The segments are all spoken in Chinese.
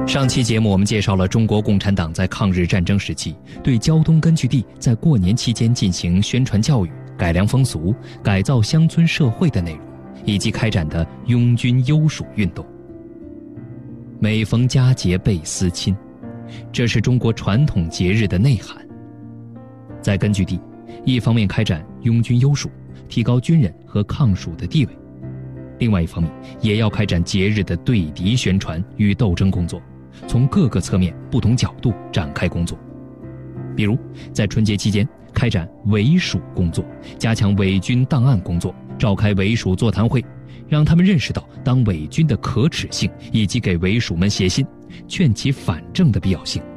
上期节目我们介绍了中国共产党在抗日战争时期对胶东根据地在过年期间进行宣传教育、改良风俗、改造乡村社会的内容，以及开展的拥军优属运动。每逢佳节倍思亲，这是中国传统节日的内涵。在根据地，一方面开展拥军优属，提高军人和抗蜀的地位；另外一方面，也要开展节日的对敌宣传与斗争工作，从各个侧面、不同角度展开工作。比如，在春节期间开展伪蜀工作，加强伪军档案工作，召开伪蜀座谈会，让他们认识到当伪军的可耻性，以及给伪蜀们写信劝其反正的必要性。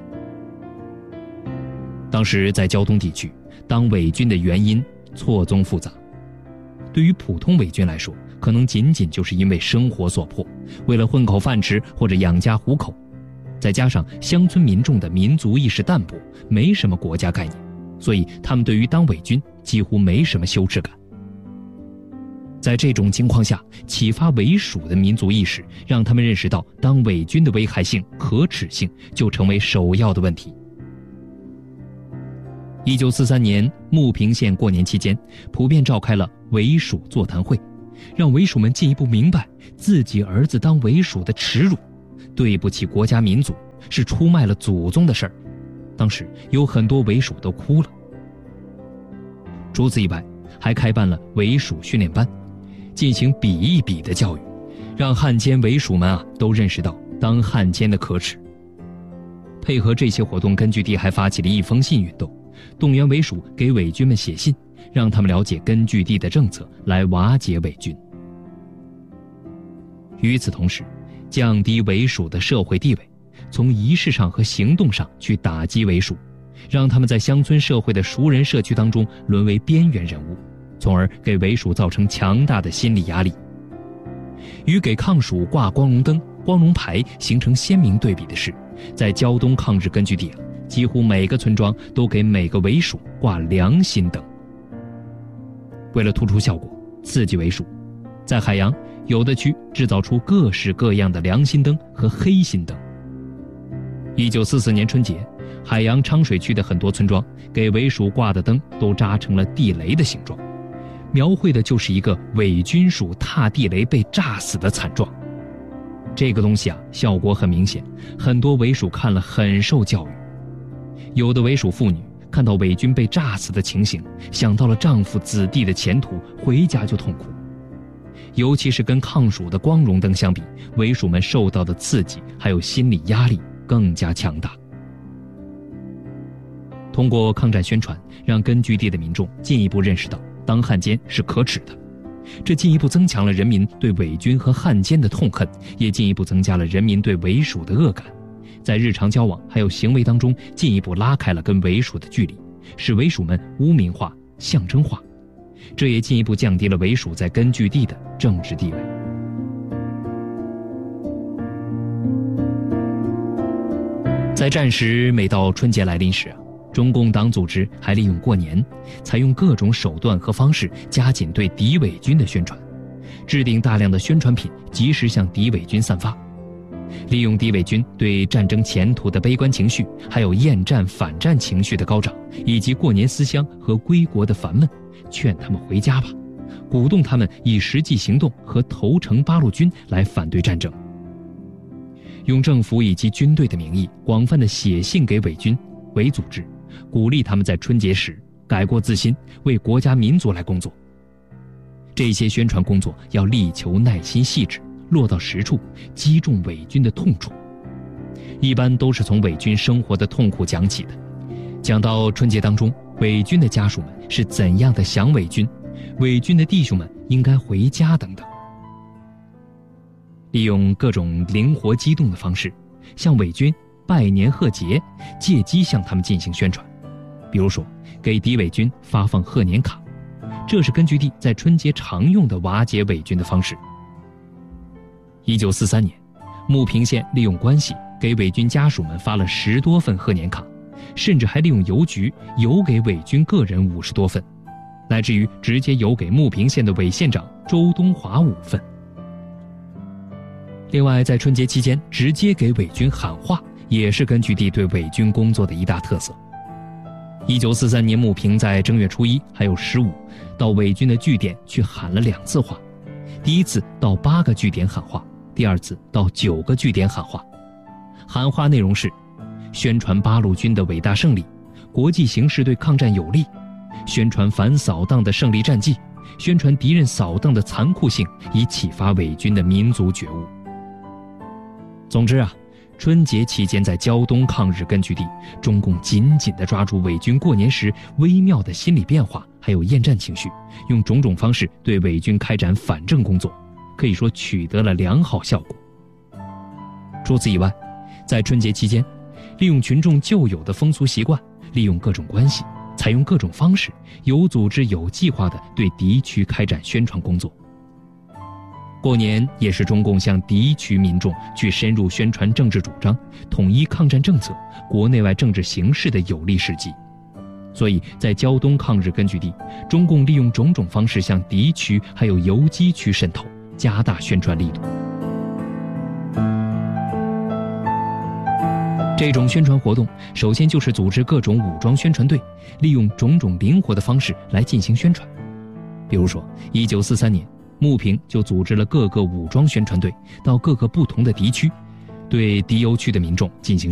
当时在胶东地区，当伪军的原因错综复杂。对于普通伪军来说，可能仅仅就是因为生活所迫，为了混口饭吃或者养家糊口，再加上乡村民众的民族意识淡薄，没什么国家概念，所以他们对于当伪军几乎没什么羞耻感。在这种情况下，启发伪蜀的民族意识，让他们认识到当伪军的危害性、可耻性，就成为首要的问题。1943年牟平县过年期间，普遍召开了伪蜀座谈会，让伪蜀们进一步明白自己儿子当伪蜀的耻辱，对不起国家民族，是出卖了祖宗的事儿。当时有很多伪蜀都哭了。除此以外，还开办了伪蜀训练班，进行比一比的教育，让汉奸伪蜀们都认识到当汉奸的可耻。配合这些活动，根据地还发起了一封信运动，动员伪蜀给伪军们写信，让他们了解根据地的政策，来瓦解伪军。与此同时，降低伪蜀的社会地位，从仪式上和行动上去打击伪蜀，让他们在乡村社会的熟人社区当中沦为边缘人物，从而给伪蜀造成强大的心理压力。与给抗蜀挂光荣灯、光荣牌形成鲜明对比的是，在胶东抗日根据地几乎每个村庄都给每个伪蜀挂良心灯。为了突出效果，刺激伪蜀，在海洋有的区制造出各式各样的良心灯和黑心灯。1944年春节，海洋昌水区的很多村庄给伪蜀挂的灯都扎成了地雷的形状，描绘的就是一个伪军属踏地雷被炸死的惨状。这个东西效果很明显，很多伪蜀看了很受教育。有的伪蜀妇女看到伪军被炸死的情形，想到了丈夫子弟的前途，回家就痛哭。尤其是跟抗蜀的光荣灯相比，伪蜀们受到的刺激还有心理压力更加强大。通过抗战宣传，让根据地的民众进一步认识到当汉奸是可耻的，这进一步增强了人民对伪军和汉奸的痛恨，也进一步增加了人民对伪蜀的恶感，在日常交往还有行为当中进一步拉开了跟伪蜀的距离，使伪蜀们污名化、象征化，这也进一步降低了伪蜀在根据地的政治地位。在战时，每到春节来临时中共党组织还利用过年，采用各种手段和方式加紧对敌伪军的宣传，制定大量的宣传品，及时向敌伪军散发，利用敌伪军对战争前途的悲观情绪，还有厌战反战情绪的高涨，以及过年思乡和归国的烦闷，劝他们回家吧，鼓动他们以实际行动和投诚八路军来反对战争。用政府以及军队的名义，广泛的写信给伪军、伪组织，鼓励他们在春节时改过自新，为国家民族来工作。这些宣传工作要力求耐心细致，落到实处，击中伪军的痛处。一般都是从伪军生活的痛苦讲起的，讲到春节当中伪军的家属们是怎样的想伪军，伪军的弟兄们应该回家等等。利用各种灵活机动的方式，向伪军拜年贺节，借机向他们进行宣传。比如说，给敌伪军发放贺年卡，这是根据地在春节常用的瓦解伪军的方式。1943年，牟平县利用关系给伪军家属们发了10多份贺年卡，甚至还利用邮局邮给伪军个人50多份，乃至于直接邮给牟平县的伪县长周东华5份。 另外，在春节期间直接给伪军喊话，也是根据地对伪军工作的一大特色。1943年，穆平在正月初1还有15到伪军的据点去喊了2次话，第一次到8个据点喊话，第二次到9个据点喊话。喊话内容是：宣传八路军的伟大胜利，国际形势对抗战有利，宣传反扫荡的胜利战绩，宣传敌人扫荡的残酷性，以启发伪军的民族觉悟。总之啊，春节期间在胶东抗日根据地，中共紧紧地抓住伪军过年时微妙的心理变化，还有厌战情绪，用种种方式对伪军开展反正工作，可以说取得了良好效果。除此以外，在春节期间，利用群众旧有的风俗习惯，利用各种关系，采用各种方式，有组织有计划地对敌区开展宣传工作。过年也是中共向敌区民众去深入宣传政治主张、统一抗战政策、国内外政治形势的有利时机。所以在胶东抗日根据地，中共利用种种方式向敌区还有游击区渗透，加大宣传力度。这种宣传活动首先就是组织各种武装宣传队，利用种种灵活的方式来进行宣传。比如说1943年，穆平就组织了各个武装宣传队到各个不同的敌区，对敌游区的民众进行